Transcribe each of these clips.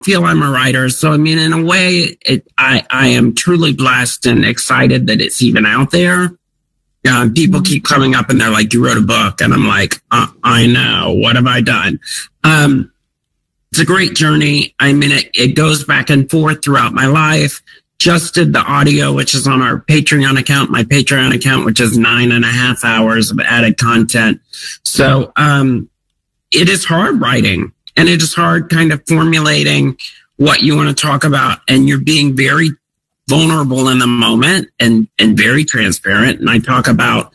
feel I'm a writer. So, I mean, in a way, I am truly blessed and excited that it's even out there. People keep coming up and they're like, you wrote a book. And I'm like, I know. What have I done? It's a great journey. I mean, it goes back and forth throughout my life. Just did the audio, which is on our Patreon account, my Patreon account, which is 9.5 hours of added content. So, it is hard writing, and it is hard kind of formulating what you want to talk about. And you're being very vulnerable in the moment and very transparent. And I talk about,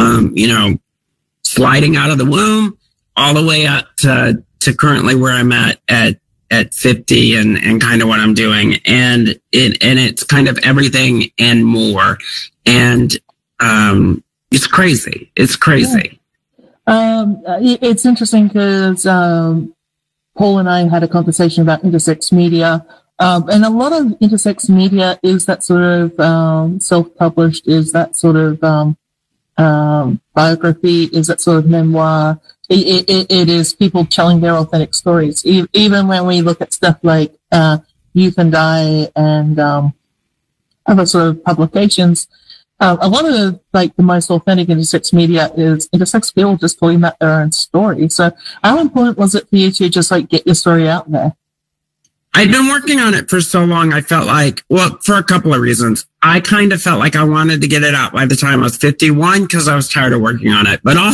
sliding out of the womb all the way up to currently where I'm at 50 and kind of what I'm doing. And it's kind of everything and more. And, it's crazy. It's crazy. It's interesting because, Paul and I had a conversation about intersex media. And a lot of intersex media is that sort of, self-published, is that sort of, biography, is that sort of memoir. It is people telling their authentic stories. Even when we look at stuff like, Youth and I and, other sort of publications, a lot of the most authentic intersex media is intersex people just talking about their own story. So how important was it for you to just get your story out there? I'd been working on it for so long. I felt like, well, for a couple of reasons. I kind of felt like I wanted to get it out by the time I was 51 because I was tired of working on it, but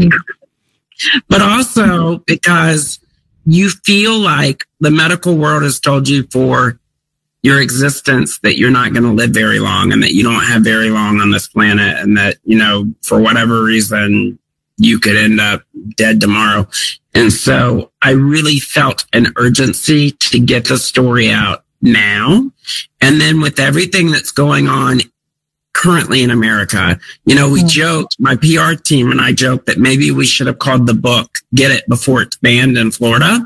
also because you feel like the medical world has told you for your existence that you're not going to live very long and that you don't have very long on this planet and that, for whatever reason, you could end up dead tomorrow. And so I really felt an urgency to get the story out now. And then with everything that's going on currently in America, we joked, my PR team and I joked that maybe we should have called the book Get It Before It's Banned in Florida.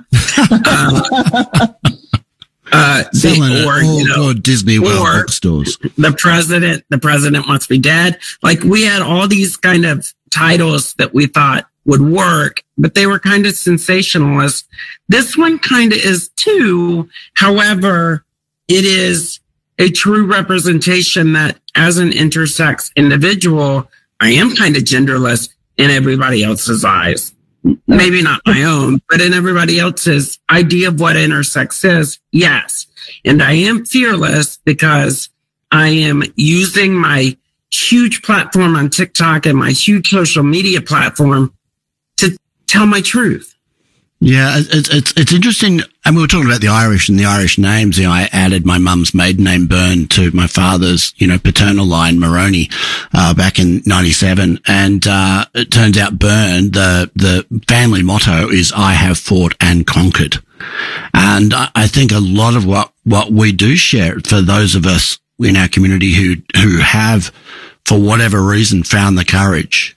Or Disney World bookstores. The president must be dead. We had all these kind of titles that we thought would work, but they were kind of sensationalist. This one kind of is too. However, it is a true representation that as an intersex individual, I am kind of genderless in everybody else's eyes. Maybe not my own, but in everybody else's idea of what intersex is, yes. And I am fearless because I am using my huge platform on TikTok and my huge social media platform to tell my truth. Yeah, it's interesting. And we were talking about the Irish and the Irish names. I added my mum's maiden name Byrne to my father's, paternal line Maroney, back in 97. And, it turns out Byrne, the family motto is I have fought and conquered. And I think a lot of what we do share for those of us in our community who have, for whatever reason, found the courage,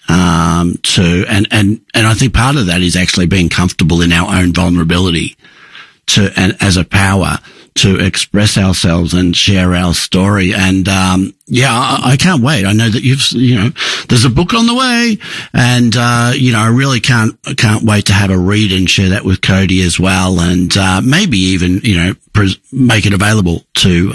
and I think part of that is actually being comfortable in our own vulnerability and as a power to express ourselves and share our story. And, I can't wait. I know that there's a book on the way and, I really can't wait to have a read and share that with Cody as well. And, maybe even, make it available to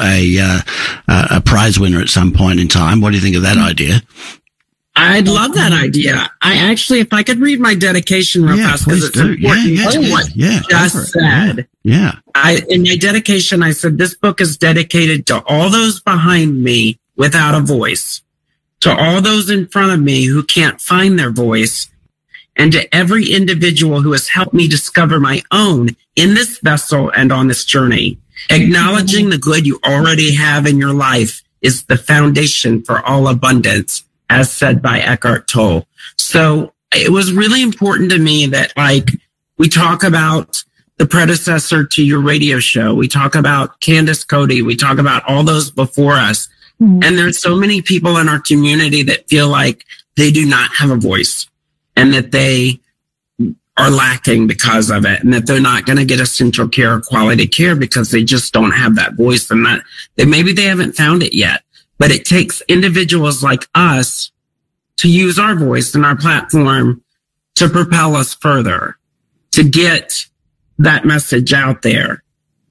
a prize winner at some point in time. What do you think of that idea? I'd love that idea. I actually, if I could read my dedication real fast, because it's important to what you just said. Yeah. In my dedication, I said, this book is dedicated to all those behind me without a voice, to all those in front of me who can't find their voice, and to every individual who has helped me discover my own in this vessel and on this journey. Acknowledging the good you already have in your life is the foundation for all abundance, as said by Eckhart Tolle. So it was really important to me that we talk about the predecessor to your radio show. We talk about Candace Cody. We talk about all those before us. Mm-hmm. And there's so many people in our community that feel like they do not have a voice and that they are lacking because of it and that they're not going to get essential care or quality care because they just don't have that voice and that maybe they haven't found it yet. But it takes individuals like us to use our voice and our platform to propel us further, to get that message out there.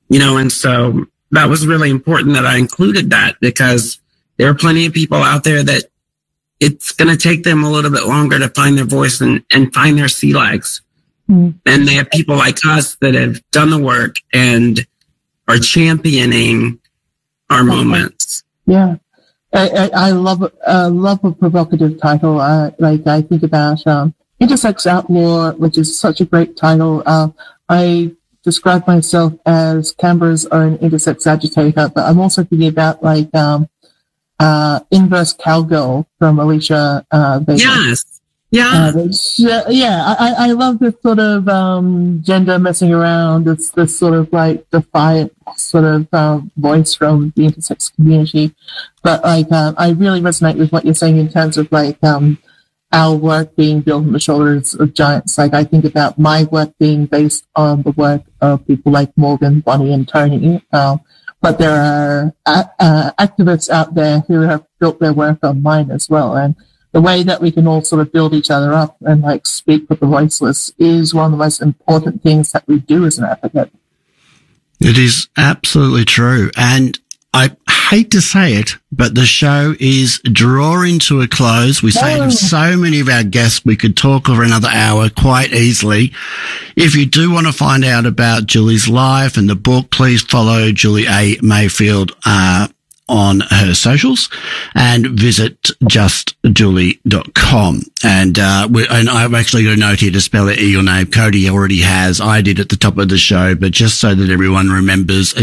And so that was really important that I included that, because there are plenty of people out there that it's going to take them a little bit longer to find their voice and find their sea legs. And they have people like us that have done the work and are championing our moments. Yeah. I love a provocative title. I think about Intersex Outlaw, which is such a great title. I describe myself as Canberra's own intersex agitator, but I'm also thinking about Inverse Cowgirl from Alicia Baker. Yes. Yeah. I love this sort of gender messing around. It's this sort of defiant sort of voice from the intersex community. But I really resonate with what you're saying in terms of our work being built on the shoulders of giants. I think about my work being based on the work of people like Morgan, Bonnie, and Tony. But there are activists out there who have built their work on mine as well. And the way that we can all sort of build each other up and speak with the voiceless is one of the most important things that we do as an advocate. It is absolutely true. And I hate to say it, but the show is drawing to a close. We say to so many of our guests, we could talk over another hour quite easily. If you do want to find out about Julie's life and the book, please follow Julie A. Mayfield on her socials and visit justjulie.com. And I've actually got a note here to spell it your name. Cody already has. I did at the top of the show, but just so that everyone remembers,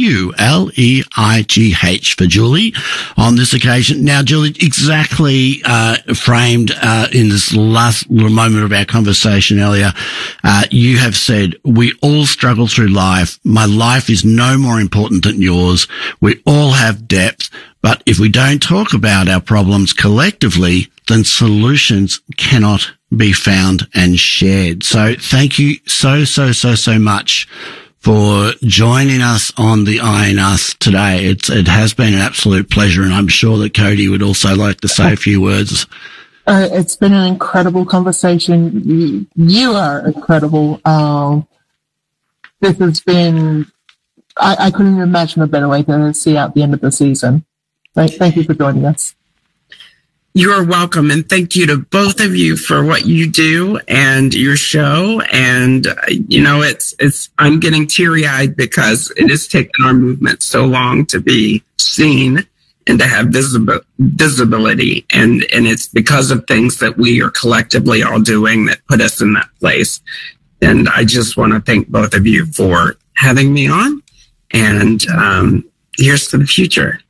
Juleigh for Julie on this occasion. Now, Julie, exactly framed in this last little moment of our conversation earlier, you have said, we all struggle through life. My life is no more important than yours. We all have depth, but if we don't talk about our problems collectively, then solutions cannot be found and shared. So thank you so much for joining us on the I and Us today. It has been an absolute pleasure, and I'm sure that Cody would also like to say a few words. It's been an incredible conversation. You are incredible. This has been, I couldn't even imagine a better way to see out the end of the season. Thank you for joining us. You're welcome. And thank you to both of you for what you do and your show. And, I'm getting teary eyed because it has taken our movement so long to be seen and to have visibility. And it's because of things that we are collectively all doing that put us in that place. And I just want to thank both of you for having me on. And here's to the future.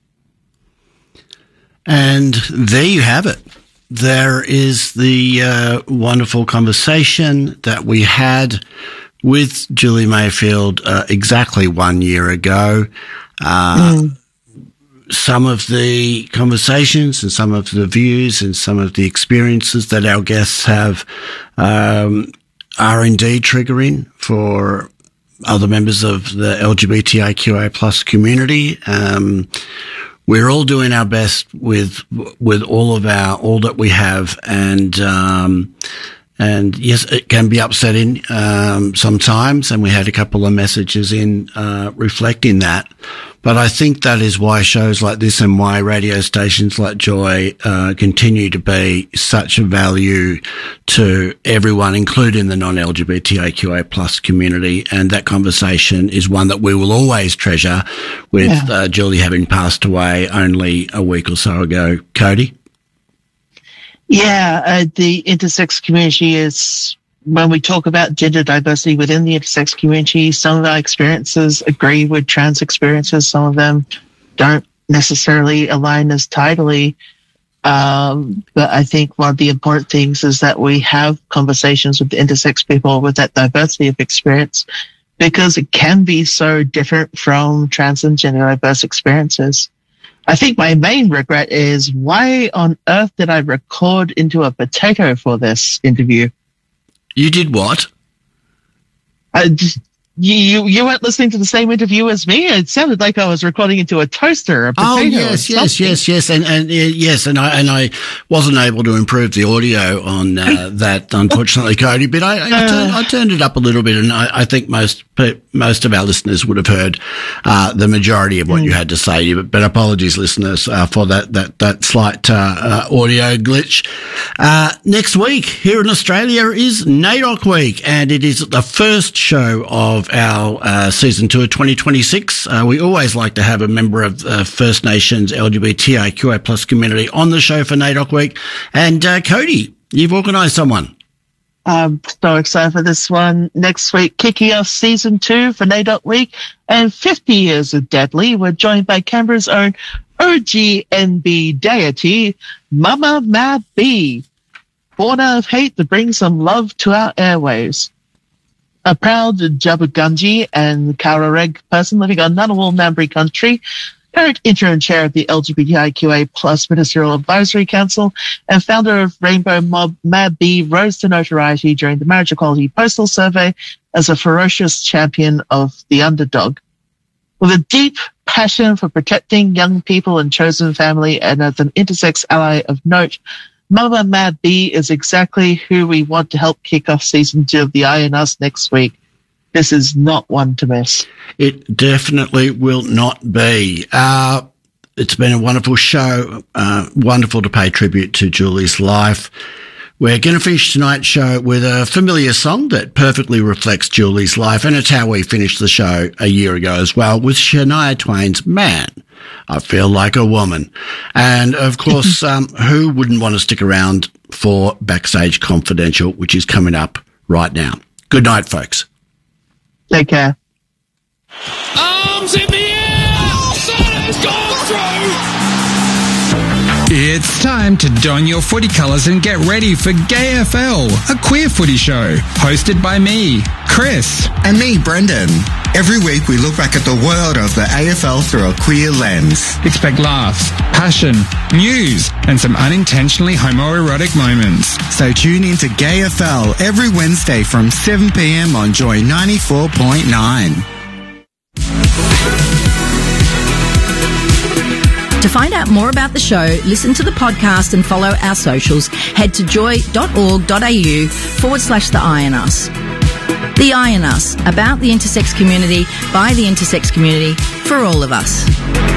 And there you have it. There is the wonderful conversation that we had with Julie Mayfield exactly 1 year ago. Some of the conversations and some of the views and some of the experiences that our guests have are indeed triggering for other members of the LGBTIQA plus community. We're all doing our best with all that we have. And yes, it can be upsetting, sometimes. And we had a couple of messages in, reflecting that. But I think that is why shows like this and why radio stations like Joy, continue to be such a value to everyone, including the non-LGBTIQA plus community. And that conversation is one that we will always treasure with, Julie having passed away only a week or so ago. Cody? Yeah, the intersex community is, when we talk about gender diversity within the intersex community, some of our experiences agree with trans experiences. Some of them don't necessarily align as tidily. But I think one of the important things is that we have conversations with the intersex people with that diversity of experience, because it can be so different from trans and gender diverse experiences. I think my main regret is, why on earth did I record into a potato for this interview? You did what? You weren't listening to the same interview as me. It sounded like I was recording into a toaster, a potato. Oh yes, and I wasn't able to improve the audio on that, unfortunately, Cody. But I turned it up a little bit, and I think most of our listeners would have heard the majority of what you had to say. But apologies, listeners, for that slight audio glitch. Next week here in Australia is NAIDOC Week, and it is the first show of our season 2 of 2026. We always like to have a member of First Nations LGBTIQA plus community on the show for NAIDOC Week. And Cody, you've organised someone. I'm so excited for this one. Next week, kicking off season 2 for NAIDOC Week and 50 years of Deadly. We're joined by Canberra's own OGNB deity, Mama Mad B, born out of hate to bring some love to our airwaves. A proud Jabugunji and Kaurareg person living on Ngunnawal Ngambri country, current interim chair of the LGBTIQA plus Ministerial Advisory Council and founder of Rainbow Mob, Mad B rose to notoriety during the Marriage Equality Postal Survey as a ferocious champion of the underdog. With a deep passion for protecting young people and chosen family, and as an intersex ally of note, Mama Mad B is exactly who we want to help kick off season 2 of the Eye on Us next week. This is not one to miss. It definitely will not be. It's been a wonderful show. Wonderful to pay tribute to Julie's life. We're going to finish tonight's show with a familiar song that perfectly reflects Julie's life, and it's how we finished the show a year ago as well, with Shania Twain's Man, I Feel Like a Woman. And, of course, who wouldn't want to stick around for Backstage Confidential, which is coming up right now. Good night, folks. Take care. Arms in the air! Santa's gone through! It's time to don your footy colours and get ready for GayFL, a queer footy show, hosted by me, Chris. And me, Brendan. Every week we look back at the world of the AFL through a queer lens. Expect laughs, passion, news, and some unintentionally homoerotic moments. So tune in to GayFL every Wednesday from 7 p.m. on Joy 94.9. To find out more about the show, listen to the podcast and follow our socials, head to joy.org.au/The Eye on Us. The Eye on Us, about the intersex community, by the intersex community, for all of us.